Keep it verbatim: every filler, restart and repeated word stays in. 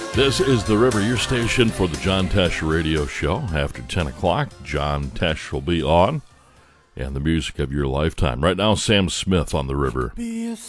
This is The River, your station for the John Tesh Radio Show. After ten o'clock, John Tesh will be on, and the music of your lifetime. Right now, Sam Smith on The River. Be a